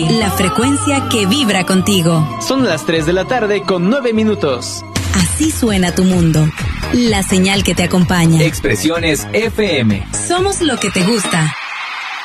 La frecuencia que vibra contigo. Son las 3 de la tarde con 9 minutos. Así suena tu mundo. La señal que te acompaña. Expresiones FM. Somos lo que te gusta.